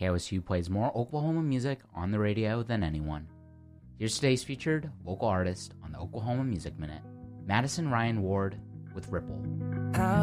KOSU plays more Oklahoma music on the radio than anyone. Here's today's featured vocal artist on the Oklahoma Music Minute, Madison Ryan Ward with Ripple.